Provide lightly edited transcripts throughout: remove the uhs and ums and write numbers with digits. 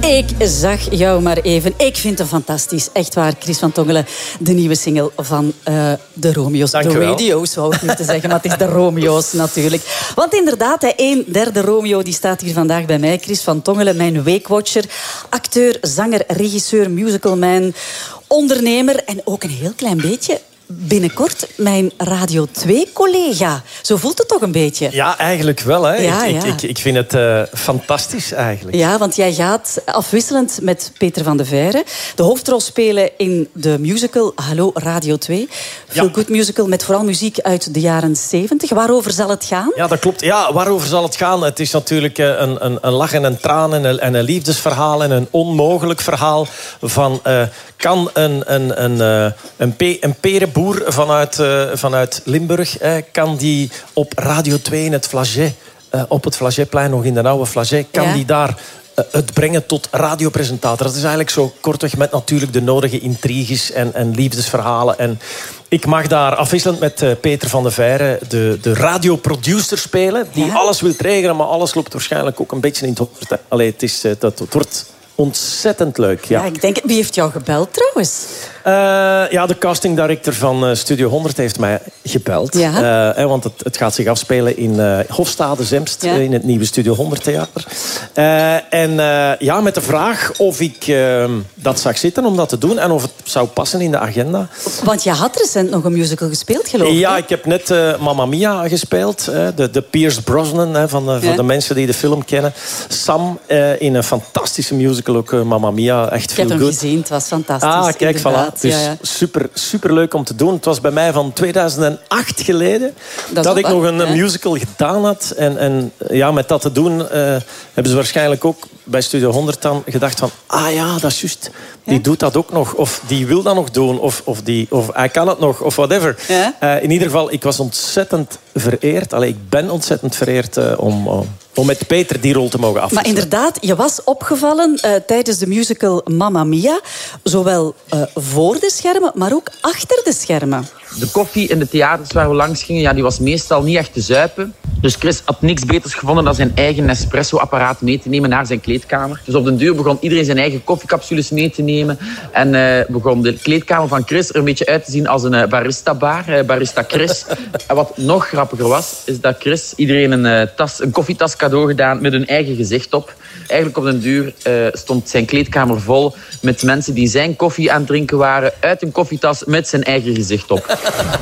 Ik zag jou maar even. Ik vind het fantastisch. Echt waar, Chris van Tongelen. De nieuwe single van de Romeo's. Dank de u wel. Radio's, wou ik niet te zeggen. Maar het is de Romeo's natuurlijk. Want inderdaad, een derde Romeo die staat hier vandaag bij mij. Chris van Tongelen, mijn weekwatcher. Acteur, zanger, regisseur, musicalman, ondernemer. En ook een heel klein beetje... binnenkort mijn Radio 2-collega. Zo voelt het toch een beetje? Ja, eigenlijk wel. Hè. Ja, ik vind het fantastisch eigenlijk. Ja, want jij gaat afwisselend met Peter van de Veire de hoofdrol spelen in de musical Hallo Radio 2. Feel Good musical met vooral muziek uit de jaren 70. Waarover zal het gaan? Ja, dat klopt. Ja, waarover zal het gaan? Het is natuurlijk een lach en een traan en een liefdesverhaal en een onmogelijk verhaal van... kan een perenboer vanuit Limburg... kan die op Radio 2 in het Flagey... op het Flageyplein, nog in de oude Flagey... kan die daar het brengen tot radiopresentator. Dat is eigenlijk zo kortweg met natuurlijk de nodige intriges en liefdesverhalen. En ik mag daar afwisselend met Peter van de Veire de radioproducer spelen... die alles wil regelen, maar alles loopt waarschijnlijk ook een beetje in het hoofd. Allee, het wordt... ontzettend leuk, ja. Ja, ik denk, wie heeft jou gebeld trouwens? Ja, de casting director van Studio 100 heeft mij gebeld. Ja. Want het gaat zich afspelen in Hofstade-Zemst, in het nieuwe Studio 100 theater. Met de vraag of ik dat zag zitten om dat te doen en of het zou passen in de agenda. Want je had recent nog een musical gespeeld, geloof ik. Ja, ik heb net Mamma Mia gespeeld. De Pierce Brosnan, van de mensen die de film kennen. Sam in een fantastische musical, ook Mamma Mia. Echt veel goed. Ik heb hem gezien, het was fantastisch. Ah, kijk, inderdaad. voilà. Dus super leuk om te doen. Het was bij mij van 2008 geleden dat ik nog een musical gedaan had. En met dat te doen hebben ze waarschijnlijk ook bij Studio 100 dan gedacht van... Ah ja, dat is juist. Die doet dat ook nog. Of die wil dat nog doen. Of hij kan het nog. Of whatever. Ja? In ieder geval, ik was ontzettend vereerd. Ik ben ontzettend vereerd om met Peter die rol te mogen afwisselen. Maar inderdaad, je was opgevallen tijdens de musical Mamma Mia. Zowel voor de schermen, maar ook achter de schermen. De koffie in de theaters waar we langs gingen, die was meestal niet echt te zuipen. Dus Chris had niks beters gevonden dan zijn eigen Nespresso-apparaat mee te nemen naar zijn kleedkamer. Dus op den duur begon iedereen zijn eigen koffiecapsules mee te nemen. En begon de kleedkamer van Chris er een beetje uit te zien als een barista-bar. Barista Chris. En wat nog grappiger was, is dat Chris iedereen een koffietas cadeau gedaan met hun eigen gezicht op. Eigenlijk op den duur stond zijn kleedkamer vol met mensen die zijn koffie aan het drinken waren uit een koffietas met zijn eigen gezicht op.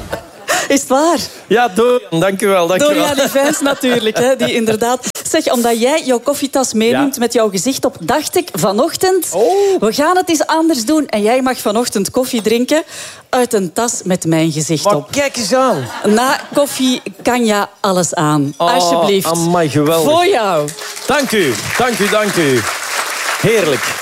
Is het waar? Ja, dank u wel. Dorian Fans natuurlijk, hè, die inderdaad... Zeg, omdat jij jouw koffietas meeneemt met jouw gezicht op, dacht ik vanochtend... We gaan het eens anders doen. En jij mag vanochtend koffie drinken uit een tas met mijn gezicht op. Kijk eens aan. Na koffie kan je alles aan. Alsjeblieft. Amai, geweldig. Voor jou. Dank u. Heerlijk.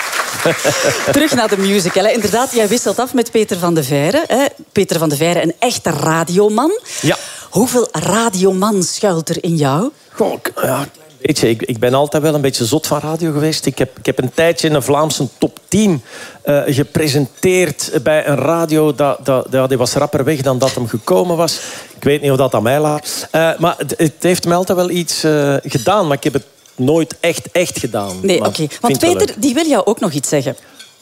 Terug naar de musical. Inderdaad, jij wisselt af met Peter van de Veire. Peter van de Veire, een echte radioman. Ja. Hoeveel radioman schuilt er in jou? Goh, weet je, ik ben altijd wel een beetje zot van radio geweest. Ik heb een tijdje in een Vlaamse top 10 gepresenteerd bij een radio. Die was rapper weg dan dat hem gekomen was. Ik weet niet of dat aan mij lag. Maar het heeft mij altijd wel iets gedaan. Maar ik heb het nooit echt gedaan. Nee, oké. Want Peter, die wil jou ook nog iets zeggen.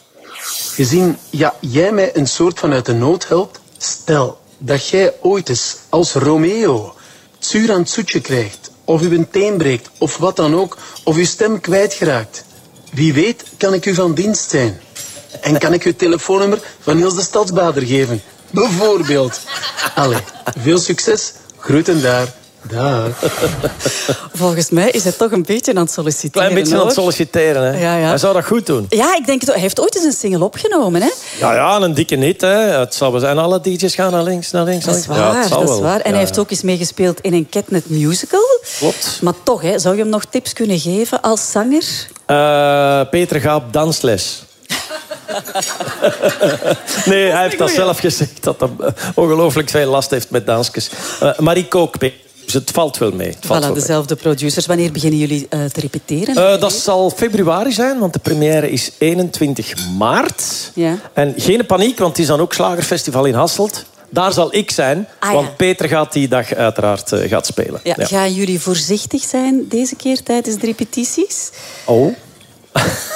Gezien jij mij een soort van uit de nood helpt. Stel dat jij ooit eens als Romeo het zuur aan het zoetje krijgt. Of u een teen breekt. Of wat dan ook. Of uw stem kwijtgeraakt. Wie weet kan ik u van dienst zijn. En kan ik u het telefoonnummer van Niels de Stadsbader geven. Bijvoorbeeld. Allee, veel succes. Groeten daar. Dag. Volgens mij is hij toch een beetje aan het solliciteren. Klein beetje aan het solliciteren, hè? Ja. Hij zou dat goed doen. Ja, ik denk, hij heeft ooit eens een single opgenomen, hè? Ja, een dikke hit, hè. Het zal wel zijn, alle DJ's gaan naar links. Dat is waar, dat is waar. En hij heeft ook eens meegespeeld in een Catnet musical. Klopt. Maar toch, hè, zou je hem nog tips kunnen geven als zanger? Peter gaat op dansles. Nee, hij heeft dat zelf gezegd, dat hij ongelooflijk veel last heeft met dansjes. Maar ik ook, dus het valt wel mee. Dezelfde producers. Wanneer beginnen jullie te repeteren? Dat zal februari zijn, want de première is 21 maart. Ja. En geen paniek, want het is dan ook Slagerfestival in Hasselt. Daar zal ik zijn, want Peter gaat die dag uiteraard gaat spelen. Ja. Gaan jullie voorzichtig zijn deze keer tijdens de repetities? Oh.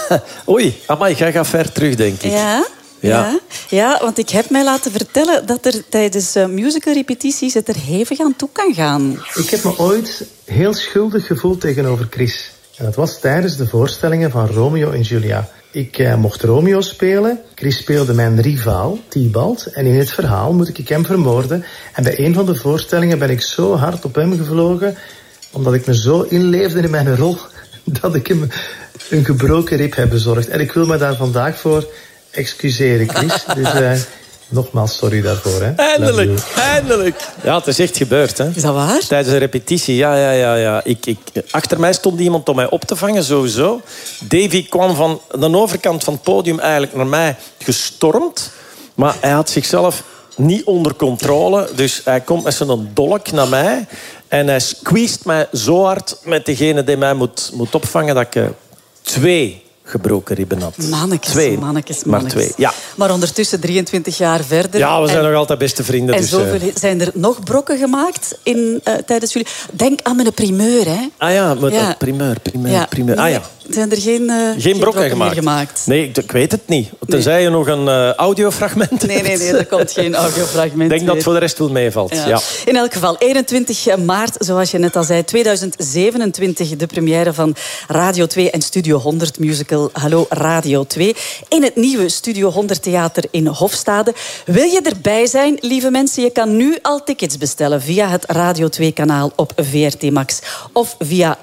Oei, amai, jij gaat ver terug, denk ik. Ja, want ik heb mij laten vertellen dat er tijdens musicalrepetities het er hevig aan toe kan gaan. Ik heb me ooit heel schuldig gevoeld tegenover Chris. En dat was tijdens de voorstellingen van Romeo en Julia. Ik mocht Romeo spelen. Chris speelde mijn rivaal, Tybalt. En in het verhaal moet ik hem vermoorden. En bij een van de voorstellingen ben ik zo hard op hem gevlogen, omdat ik me zo inleefde in mijn rol, dat ik hem een gebroken rib heb bezorgd. En ik wil me daar vandaag voor excuseren, Chris. Dus nogmaals, sorry daarvoor. Hè. Eindelijk. Ja, het is echt gebeurd. Hè. Is dat waar? Tijdens een repetitie, ja. Achter mij stond iemand om mij op te vangen, sowieso. Davy kwam van de overkant van het podium eigenlijk naar mij gestormd. Maar hij had zichzelf niet onder controle. Dus hij komt met zijn dolk naar mij. En hij squeezed mij zo hard met degene die mij moet opvangen, dat ik 2 gebroken ribben had. Mannekes. Maar 2, ja. Maar ondertussen 23 jaar verder. Ja, we zijn nog altijd beste vrienden. En dus, zoveel, zijn er nog brokken gemaakt tijdens jullie... Denk aan mijn primeur, hè. Ah ja, primeur. Ah ja. Zijn er geen brokken meer gemaakt? Nee, ik weet het niet. Tenzij je nog een audiofragment hebt. Nee, er komt geen audiofragment. Ik denk dat het voor de rest wel meevalt. Ja. In elk geval, 21 maart, zoals je net al zei, 2027, de première van Radio 2 en Studio 100 musical Hallo Radio 2 in het nieuwe Studio 100 Theater in Hofstade. Wil je erbij zijn, lieve mensen? Je kan nu al tickets bestellen via het Radio 2-kanaal op VRT Max of via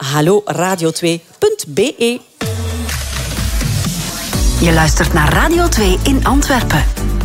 halloradio2.be. Je luistert naar Radio 2 in Antwerpen.